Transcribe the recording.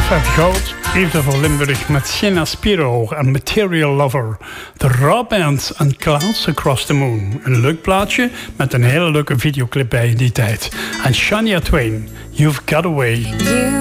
50 goud. Even voor Limburg met Sienna Spiro en Material Lover. The Raw Band en Clouds Across the Moon. Een leuk plaatje met een hele leuke videoclip bij die tijd. En Shania Twain, You've Got Away.